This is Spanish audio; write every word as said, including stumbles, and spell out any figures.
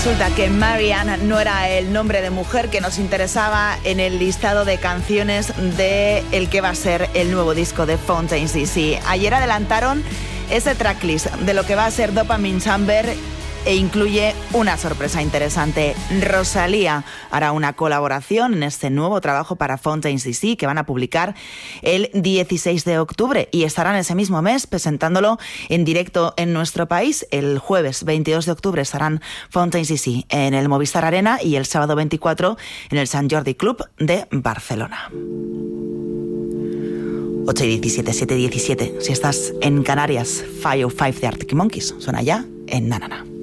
Resulta que Marianne no era el nombre de mujer que nos interesaba en el listado de canciones de el que va a ser el nuevo disco de Fontaines D C. Ayer adelantaron ese tracklist de lo que va a ser Dopamine Chamber e incluye una sorpresa interesante. Rosalía hará una colaboración en este nuevo trabajo para Fontaines D C que van a publicar el dieciséis de octubre y estarán ese mismo mes presentándolo en directo en nuestro país. El jueves veintidós de octubre estarán Fontaines D C en el Movistar Arena y el sábado veinticuatro en el Sant Jordi Club de Barcelona. ocho y diecisiete, siete y diecisiete. Si estás en Canarias, Five oh Five de Arctic Monkeys suena ya en Nanana.